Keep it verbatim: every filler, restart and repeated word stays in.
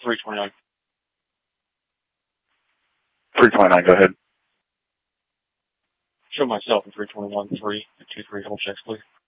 three twenty-nine. three twenty-nine, go ahead. Show myself in three twenty-one, three, and two, three, double checks, please.